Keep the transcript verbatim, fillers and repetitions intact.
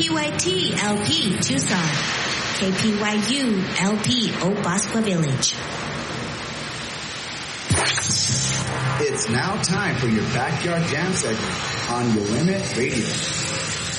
P Y T L P Tucson, K P Y U L P Obaspa Village. It's now time for your Backyard Jam segment on Your Limit Radio.